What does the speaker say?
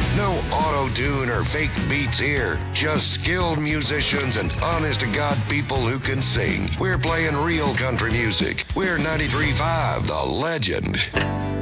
No auto-tune or fake beats here. Just skilled musicians and honest-to-God people who can sing. We're playing real country music. We're 93.5 The Legend.